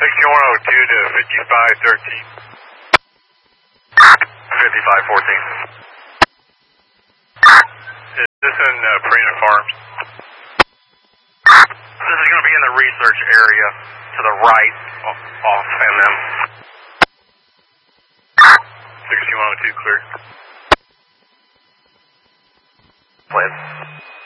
6102 to 5513. 5514. Is this in Perina Farms? This is going to be in the research area to the right off MM. 6102 clear. Plan.